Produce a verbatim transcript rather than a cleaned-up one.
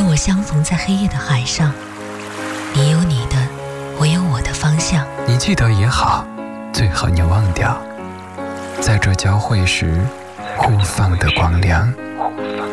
我相逢在黑夜的海上，你有你的，我有我的方向。 你记得也好，最好你忘掉，在这交汇时互放的光亮。